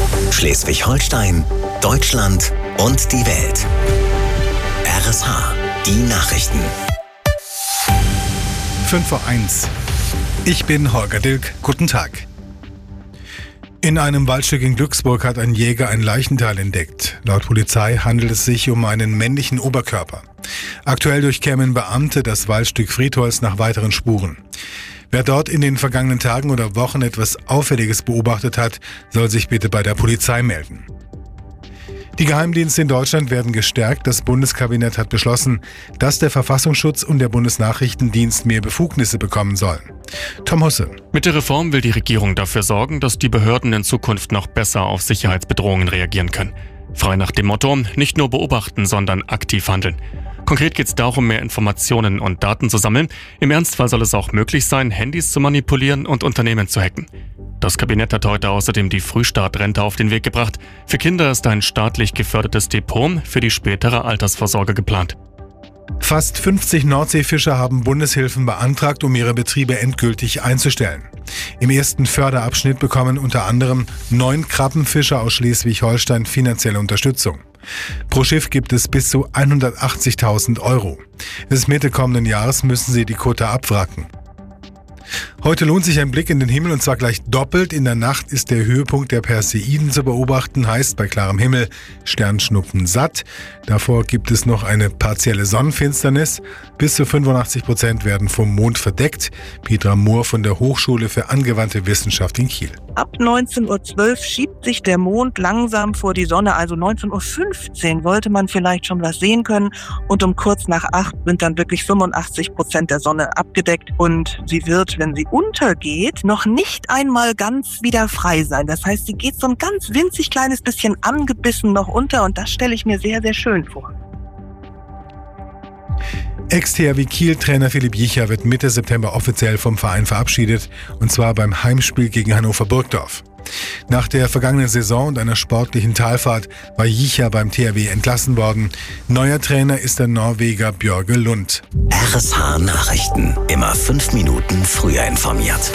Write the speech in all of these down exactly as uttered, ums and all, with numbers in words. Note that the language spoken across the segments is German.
Schleswig-Holstein, Deutschland und die Welt. R S H, die Nachrichten. fünf vor eins. Ich bin Holger Dilk. Guten Tag. In einem Waldstück in Glücksburg hat ein Jäger ein Leichenteil entdeckt. Laut Polizei handelt es sich um einen männlichen Oberkörper. Aktuell durchkämen Beamte das Waldstück Friedholz nach weiteren Spuren. Wer dort in den vergangenen Tagen oder Wochen etwas Auffälliges beobachtet hat, soll sich bitte bei der Polizei melden. Die Geheimdienste in Deutschland werden gestärkt. Das Bundeskabinett hat beschlossen, dass der Verfassungsschutz und der Bundesnachrichtendienst mehr Befugnisse bekommen sollen. Tom Husse. Mit der Reform will die Regierung dafür sorgen, dass die Behörden in Zukunft noch besser auf Sicherheitsbedrohungen reagieren können. Frei nach dem Motto, nicht nur beobachten, sondern aktiv handeln. Konkret geht es darum, mehr Informationen und Daten zu sammeln. Im Ernstfall soll es auch möglich sein, Handys zu manipulieren und Unternehmen zu hacken. Das Kabinett hat heute außerdem die Frühstartrente auf den Weg gebracht. Für Kinder ist ein staatlich gefördertes Depot für die spätere Altersvorsorge geplant. Fast fünfzig Nordseefischer haben Bundeshilfen beantragt, um ihre Betriebe endgültig einzustellen. Im ersten Förderabschnitt bekommen unter anderem neun Krabbenfischer aus Schleswig-Holstein finanzielle Unterstützung. Pro Schiff gibt es bis zu hundertachtzigtausend Euro. Bis Mitte kommenden Jahres müssen sie die Quote abwracken. Heute lohnt sich ein Blick in den Himmel und zwar gleich doppelt. In der Nacht ist der Höhepunkt der Perseiden zu beobachten, heißt bei klarem Himmel Sternschnuppen satt. Davor gibt es noch eine partielle Sonnenfinsternis. Bis zu fünfundachtzig Prozent werden vom Mond verdeckt. Petra Mohr von der Hochschule für angewandte Wissenschaft in Kiel. Ab neunzehn Uhr zwölf schiebt sich der Mond langsam vor die Sonne, also neunzehn Uhr fünfzehn sollte man vielleicht schon was sehen können. Und um kurz nach acht sind dann wirklich fünfundachtzig Prozent der Sonne abgedeckt und sie wird, wenn sie untergeht, noch nicht einmal ganz wieder frei sein. Das heißt, sie geht so ein ganz winzig kleines bisschen angebissen noch unter und das stelle ich mir sehr, sehr schön vor. Ex-T H W Kiel-Trainer Philipp Jicha wird Mitte September offiziell vom Verein verabschiedet, und zwar beim Heimspiel gegen Hannover Burgdorf. Nach der vergangenen Saison und einer sportlichen Talfahrt war Jicha beim T H W entlassen worden. Neuer Trainer ist der Norweger Björge Lund. R S H Nachrichten. Immer fünf Minuten früher informiert.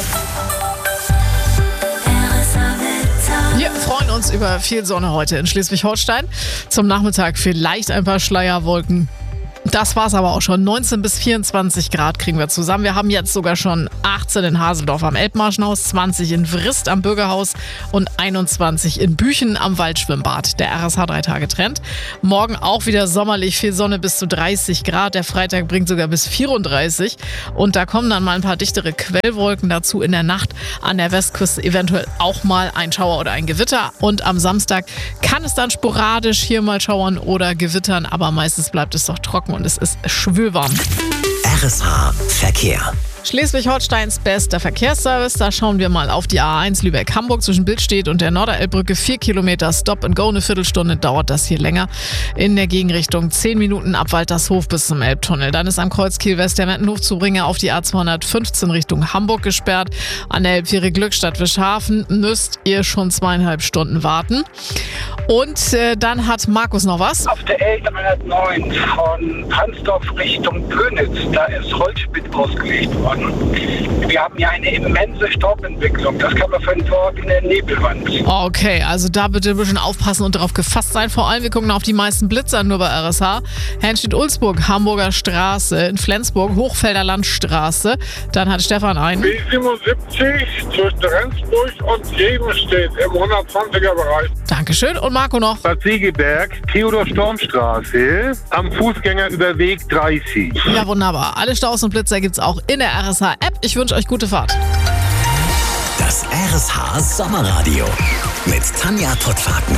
Wir freuen uns über viel Sonne heute in Schleswig-Holstein. Zum Nachmittag vielleicht ein paar Schleierwolken. Das war's aber auch schon. neunzehn bis vierundzwanzig Grad kriegen wir zusammen. Wir haben jetzt sogar schon achtzehn in Haseldorf am Elbmarschenhaus, zwanzig in Vrist am Bürgerhaus und einundzwanzig in Büchen am Waldschwimmbad. Der R S H drei Tage Trend. Morgen auch wieder sommerlich, viel Sonne bis zu dreißig Grad. Der Freitag bringt sogar bis vierunddreißig. Und da kommen dann mal ein paar dichtere Quellwolken dazu. In der Nacht an der Westküste eventuell auch mal ein Schauer oder ein Gewitter. Und am Samstag kann es dann sporadisch hier mal schauern oder gewittern. Aber meistens bleibt es doch trocken und es ist schwülwarm. R S H Verkehr. Schleswig-Holsteins bester Verkehrsservice. Da schauen wir mal auf die A eins Lübeck-Hamburg zwischen Billstedt und der Norderelbbrücke. Vier Kilometer Stop and Go, eine Viertelstunde dauert das hier länger. In der Gegenrichtung zehn Minuten ab Waltershof bis zum Elbtunnel. Dann ist am Kreuz Kiel-West der Mettenhof-Zubringer auf die A zweihundertfünfzehn Richtung Hamburg gesperrt. An der Elbviere Glückstadt-Wischhafen müsst ihr schon zweieinhalb Stunden warten. Und äh, dann hat Markus noch was. Auf der L dreihundertneun von Hansdorf Richtung Pönitz, da ist Holzspit ausgelegt worden. Wir haben ja eine immense Staubentwicklung. Das kann man für ein Wort in der Nebelwand. Okay, also da bitte ein bisschen aufpassen und darauf gefasst sein. Vor allem, wir gucken auf die meisten Blitzer nur bei R S H. Henstedt-Ulzburg, Hamburger Straße, in Flensburg, Hochfelder Landstraße. Dann hat Stefan einen. B siebenundsiebzig zwischen Rendsburg und Jebenstedt im hundertzwanziger Bereich. Dankeschön. Und Marco noch. Bad Segeberg, Theodor-Storm-Straße, am Fußgängerüberweg dreißig. Ja, wunderbar. Alle Staus und Blitzer gibt's auch in der R S H-App. Ich wünsche euch gute Fahrt. Das R S H Sommerradio mit Tanja Pottfaken.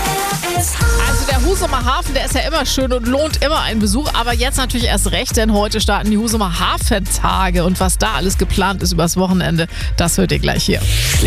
Also der Husumer Hafen, der ist ja immer schön und lohnt immer einen Besuch, aber jetzt natürlich erst recht, denn heute starten die Husumer Hafentage und was da alles geplant ist übers Wochenende, das hört ihr gleich hier.